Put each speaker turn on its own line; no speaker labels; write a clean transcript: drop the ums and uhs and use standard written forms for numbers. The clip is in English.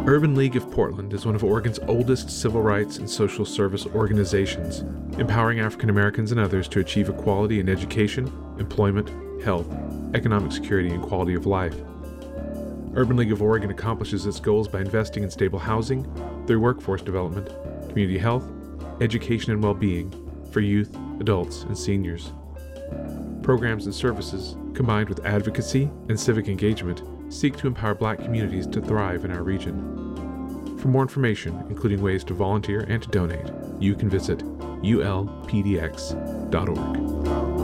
Urban League of Portland is one of Oregon's oldest civil rights and social service organizations, empowering African Americans and others to achieve equality in education, employment, health, economic security, and quality of life. Urban League of Oregon accomplishes its goals by investing in stable housing, through workforce development, community health, education, and well-being for youth, adults, and seniors. Programs and services, combined with advocacy and civic engagement, seek to empower Black communities to thrive in our region. For more information, including ways to volunteer and to donate, you can visit ulpdx.org.